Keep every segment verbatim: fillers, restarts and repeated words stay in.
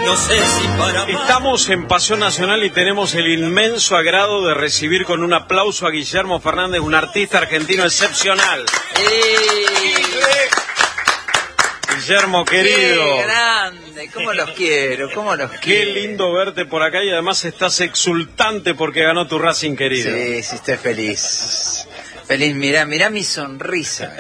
no sé si para más. Estamos en Pasión Nacional y tenemos el inmenso agrado de recibir con un aplauso a Guillermo Fernández, un artista argentino excepcional. ¡Eh! Guillermo, querido. ¡Qué grande! ¿Cómo los quiero? ¿Cómo los Qué quiero? lindo verte por acá y además estás exultante porque ganó tu Racing, querido. Sí, sí, estoy feliz. Feliz, mirá, mirá mi sonrisa.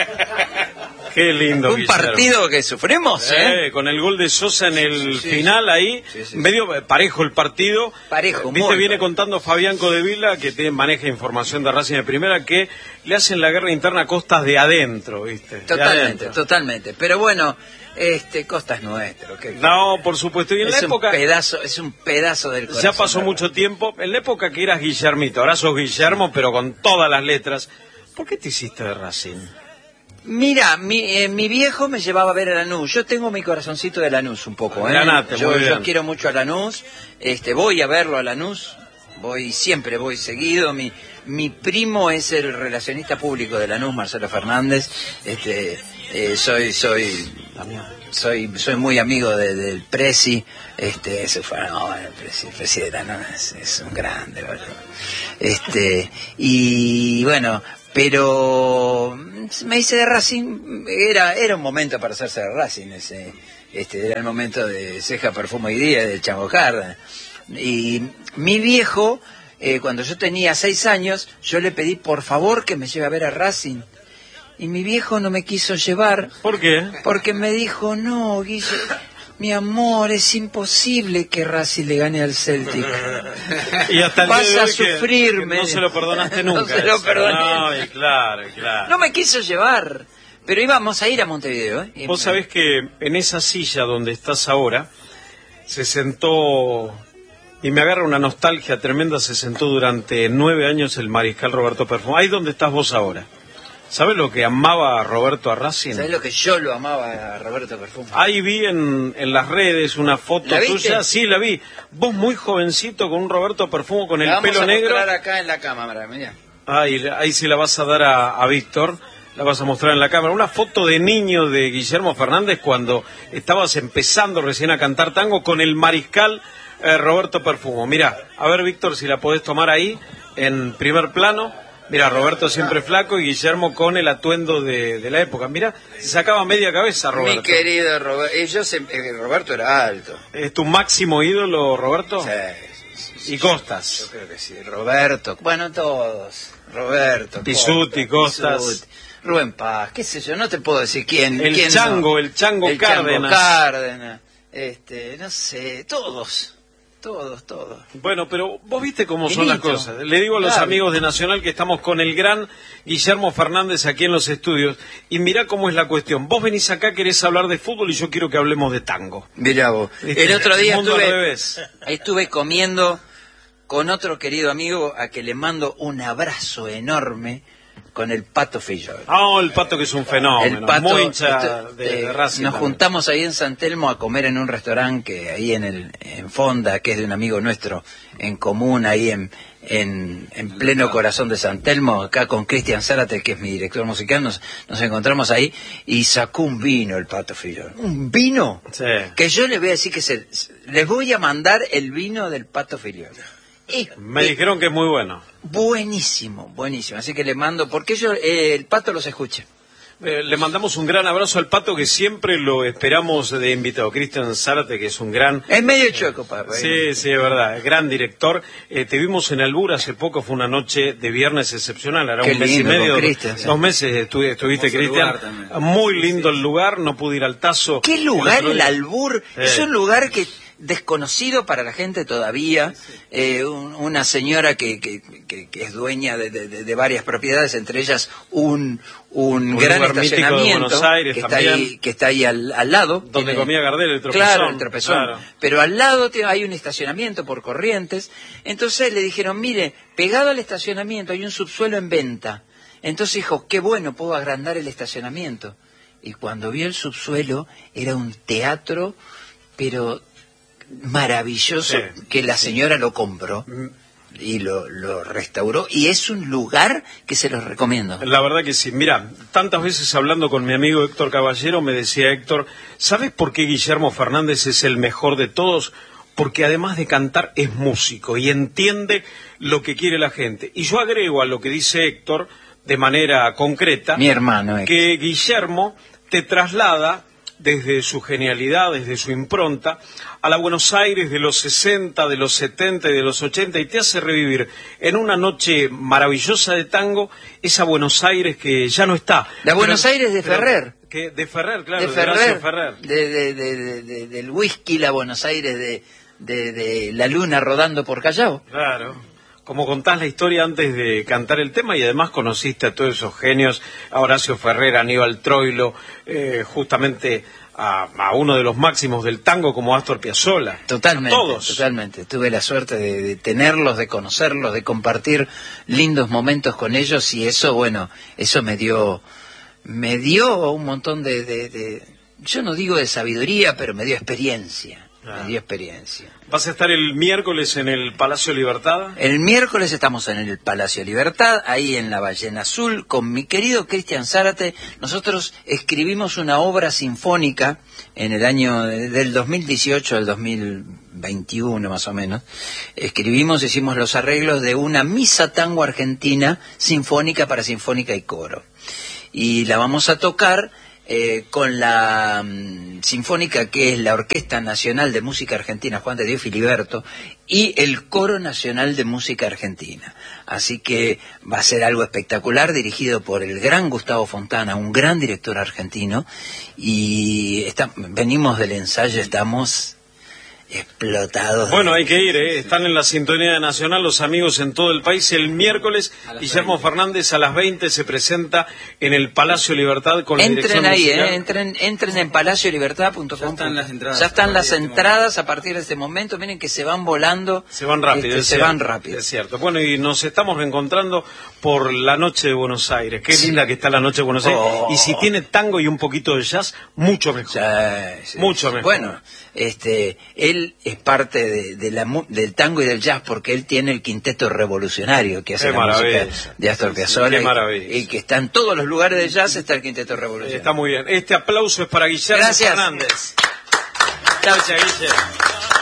Qué lindo, Un Guillermo. partido que sufrimos, ¿eh? Eh, con el gol de Sosa en el Sí, final ahí, sí, sí. medio parejo el partido. Parejo, Viste, muy viene parejo. contando Fabián Codevila, que tiene, maneja información de Racing de Primera, que le hacen la guerra interna a costas de adentro, ¿viste? De Totalmente, adentro. totalmente. Pero bueno, este Costa es nuestro. Que, No, por supuesto. Y en es la época, un pedazo, es un pedazo del corazón. ya pasó ¿verdad? mucho tiempo, en la época que eras Guillermito, ahora sos Guillermo, pero con todas las letras. ¿Por qué te hiciste de Racing? Mira, mi, eh, mi viejo me llevaba a ver a Lanús. Yo tengo mi corazoncito de Lanús un poco, ¿eh? Granate, yo, muy bien. yo quiero mucho a Lanús. Este, voy a verlo a Lanús. Voy siempre, voy seguido. Mi mi primo es el relacionista público de Lanús, Marcelo Fernández. Este, eh, soy soy soy soy muy amigo de, del Presi. Este, ese fue, no, bueno, el Presi, el Presi de Lanús es, es un grande, boludo. Este, y bueno, pero me hice de Racing, era era un momento para hacerse de Racing, ese este era el momento de Ceja, Perfume y Día, del Chango Cárdenas. Y mi viejo, eh, cuando yo tenía seis años, yo le pedí por favor que me lleve a ver a Racing. Y mi viejo no me quiso llevar. ¿Por qué? Porque me dijo, no, Guille, mi amor, es imposible que Racing le gane al Celtic. Y hasta el Vas día de a hoy que- sufrirme. que no se lo perdonaste nunca. No se lo eso. perdoné. No, y claro, y claro. No me quiso llevar. Pero íbamos a ir a Montevideo, ¿eh? Y- Vos sabés que en esa silla donde estás ahora, se sentó, y me agarra una nostalgia tremenda, se sentó durante nueve años el mariscal Roberto Perfumo. Ahí donde estás vos ahora. ¿Sabés lo que amaba a Roberto a Racing? ¿Sabés lo que yo lo amaba a Roberto Perfumo? Ahí vi en, en las redes una foto ¿La viste? tuya, sí, la vi. Vos muy jovencito con un Roberto Perfumo con el La vamos pelo a negro. mostrar acá en la cámara, mirá. Ahí, ahí se la vas a dar a, a Víctor, la vas a mostrar en la cámara. Una foto de niño de Guillermo Fernández cuando estabas empezando recién a cantar tango con el mariscal eh, Roberto Perfumo. Mirá, a ver Víctor si la podés tomar ahí en primer plano. Mira, Roberto siempre flaco y Guillermo con el atuendo de, de la época. Mira, se sacaba media cabeza Roberto. Mi querido Roberto. Ellos, eh, Roberto era alto. ¿Es tu máximo ídolo, Roberto? Sí, sí, sí. Y Costas. Yo creo que sí. Roberto. Bueno, todos. Roberto. Pisuti, Costas. Pisuti, Rubén Paz, qué sé yo, no te puedo decir quién. El quién Chango, no. el Chango el Cárdenas. Chango Cárdenas. Este, no sé, todos. Todos, todos. Bueno, pero vos viste cómo son las Finito. cosas. Le digo a los Claro. amigos de Nacional que estamos con el gran Guillermo Fernández aquí en los estudios. Y mirá cómo es la cuestión. Vos venís acá, querés hablar de fútbol y yo quiero que hablemos de tango. Mirá vos. El otro día Mundo al estuve, revés. estuve comiendo con otro querido amigo a que le mando un abrazo enorme con el Pato Fillol. Ah, el Pato que es un fenómeno. El Pato, muy hincha esto- de, eh, de Racing nos también. juntamos ahí en San Telmo a comer en un restaurante que ahí en el en Fonda, que es de un amigo nuestro en común, ahí en, en, en pleno corazón de San Telmo, acá con Cristian Zárate, que es mi director musical, nos, nos encontramos ahí y sacó un vino el Pato Fillol. ¿Un vino? Sí. Que yo les voy a decir que se, les voy a mandar el vino del Pato Fillol. Es- Me es dijeron que es muy bueno. buenísimo, buenísimo. Así que le mando, porque yo, eh, el Pato los escucha. Eh, le mandamos un gran abrazo al Pato que siempre lo esperamos de invitado. Cristian Zárate, que es un gran... Es medio chueco, papá. Sí, sí, es verdad, gran director. Eh, te vimos en Albur hace poco, fue una noche de viernes excepcional, era Qué un mes y lindo, medio, con Cristian, sí. dos meses estu- estuviste, Hermoso Cristian. lugar también. Muy lindo el lugar, no pude ir al Tazo. ¿Qué lugar otro el día. Albur? Sí. Es un lugar que desconocido para la gente todavía. Eh, un- una señora que, que, que- que es dueña de, de- de varias propiedades, entre ellas un, un, Un gran lugar mítico de estacionamiento Buenos Aires que, está también. ahí, que está ahí al, al lado. Donde Tiene- comía Gardel, el tropezón. Claro, el tropezón. Claro. Pero al lado tiene- hay un estacionamiento por Corrientes. Entonces le dijeron, mire, pegado al estacionamiento hay un subsuelo en venta. Entonces dijo, qué bueno, puedo agrandar el estacionamiento. Y cuando vio el subsuelo, era un teatro, pero maravilloso, Sí. que la señora lo compró. Mm. y lo, lo restauró, y es un lugar que se los recomiendo. La verdad que sí. Mira, tantas veces hablando con mi amigo Héctor Caballero, me decía Héctor, ¿sabes por qué Guillermo Fernández es el mejor de todos? Porque además de cantar es músico y entiende lo que quiere la gente. Y yo agrego a lo que dice Héctor, de manera concreta, mi hermano Héctor, que Guillermo te traslada desde su genialidad, desde su impronta, a la Buenos Aires de los sesenta, de los setenta y de los ochenta, y te hace revivir en una noche maravillosa de tango esa Buenos Aires que ya no está. La Buenos pero, Aires de Ferrer. Que, de Ferrer, claro, de Ferrer, de Ferrer. De, de, de, de, de, del whisky, la Buenos Aires de, de, de la luna rodando por Callao. Claro. Como contás la historia antes de cantar el tema, y además conociste a todos esos genios, a Horacio Ferrer, a Aníbal Troilo, eh, justamente a, a uno de los máximos del tango como Astor Piazzolla. Totalmente, todos. Totalmente. Tuve la suerte de, de tenerlos, de conocerlos, de compartir lindos momentos con ellos, y eso, bueno, eso me dio, me dio un montón de, de, de yo no digo de sabiduría, pero me dio experiencia. Ah. Me dio experiencia. ¿Vas a estar el miércoles en el Palacio Libertad? El miércoles estamos en el Palacio Libertad, ahí en la Ballena Azul, con mi querido Cristian Zárate. Nosotros escribimos una obra sinfónica en el año del dos mil dieciocho al dos mil veintiuno más o menos. Escribimos, hicimos los arreglos de una misa tango argentina sinfónica para sinfónica y coro. Y la vamos a tocar Eh, con la um, sinfónica, que es la Orquesta Nacional de Música Argentina Juan de Dios Filiberto, y el Coro Nacional de Música Argentina. Así que va a ser algo espectacular, dirigido por el gran Gustavo Fontana, un gran director argentino, y está, venimos del ensayo, estamos explotados. Bueno, hay que ir, ¿eh? Están en la sintonía nacional los amigos en todo el país. El miércoles, Guillermo Fernández a las veinte se presenta en el Palacio Libertad con la entren dirección ahí, musical. Eh, entren, entren en palacio libertad punto com. Ya están las entradas. Ya están las entradas a partir de este momento. Miren que se van volando. Se van rápido. Este, es se cierto, van rápido. Es cierto. Bueno, y nos estamos reencontrando por la Noche de Buenos Aires. Qué linda sí. que está la Noche de Buenos Aires. Oh. Y si tiene tango y un poquito de jazz, mucho mejor. Sí, sí, mucho sí. mejor. Bueno, este, él es parte de, de la, del tango y del jazz, porque él tiene el quinteto revolucionario que hace qué la maravilla. música de Astor Piazzolla. Qué maravilla. Y, y que está en todos los lugares de jazz, está el quinteto revolucionario. Está muy bien. Este aplauso es para Guillermo Gracias. Fernández. Gracias, Guillermo.